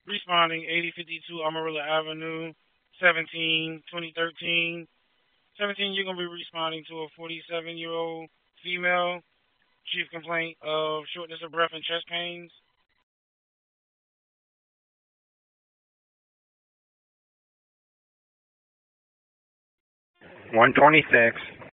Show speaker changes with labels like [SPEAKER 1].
[SPEAKER 1] Responding 8052 Amarillo Avenue, 17, 2013. 17, you're going to be responding to a 47-year-old female. Chief complaint of shortness of breath and chest pains.
[SPEAKER 2] 126.